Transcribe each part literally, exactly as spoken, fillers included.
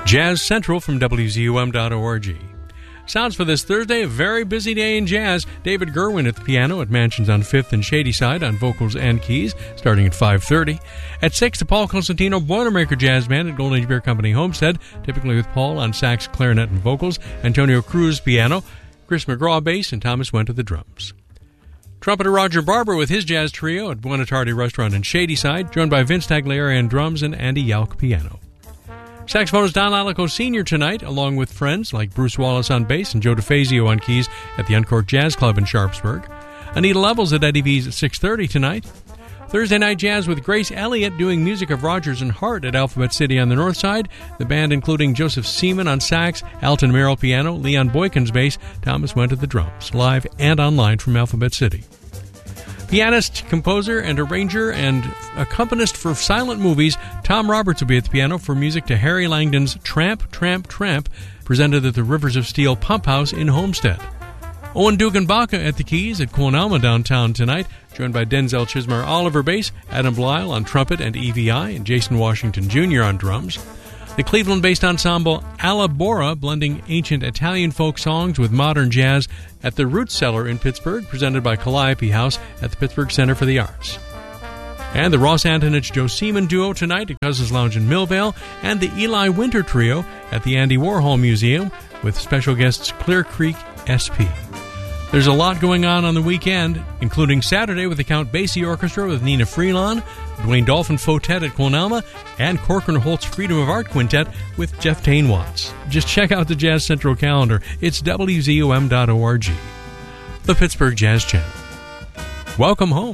Jazz Central from W Z U M dot org. Sounds for this Thursday, a very busy day in jazz. David Gerwin at the piano at Mansions on fifth and Shadyside on vocals and keys, starting at five thirty. At six, the Paul Cosentino Boilermaker Jazz Band at Golden Age Beer Company Homestead, typically with Paul on sax, clarinet, and vocals, Antonio Cruz piano, Chris McGraw bass, and Thomas Went to the drums. Trumpeter Roger Barber with his jazz trio at Buonatardi Restaurant in Shadyside, joined by Vince Tagliari on drums and Andy Yalk piano. Saxophonist Don Alico Senior tonight, along with friends like Bruce Wallace on bass and Joe DeFazio on keys at the Uncorked Jazz Club in Sharpsburg. Anita Levels at Eddie V's at six thirty tonight. Thursday night jazz with Grace Elliott doing music of Rogers and Hart at Alphabet City on the north side. The band including Joseph Seaman on sax, Alton Merrill piano, Leon Boykins bass, Thomas Went to the drums, live and online from Alphabet City. Pianist, composer, and arranger and accompanist for silent movies, Tom Roberts will be at the piano for music to Harry Langdon's Tramp, Tramp, Tramp, presented at the Rivers of Steel Pump House in Homestead. Owen Dugan Baca at the keys at Quon Alma downtown tonight, joined by Denzel Chismar Oliver bass, Adam Blyle on trumpet and E V I, and Jason Washington Junior on drums. The Cleveland-based ensemble Alabora, blending ancient Italian folk songs with modern jazz at the Root Cellar in Pittsburgh, presented by Calliope House at the Pittsburgh Center for the Arts. And the Ross Antonich-Joe Seaman duo tonight at Cousins Lounge in Millvale, and the Eli Winter Trio at the Andy Warhol Museum with special guests Clear Creek S P. There's a lot going on on the weekend, including Saturday with the Count Basie Orchestra with Nina Freelon, Dwayne Dolphin Fotet at Quon Alma, and Corcoran Holt's Freedom of Art Quintet with Jeff Tain Watts. Just check out the Jazz Central calendar. It's W Z U M dot org. The Pittsburgh Jazz Channel. Welcome home.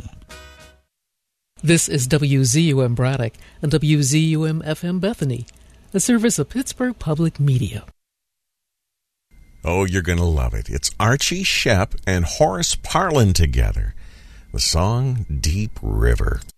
This is W Z U M Braddock and W Z U M F M Bethany, a service of Pittsburgh Public Media. Oh, you're going to love it. It's Archie Shepp and Horace Parlan together. The song Deep River.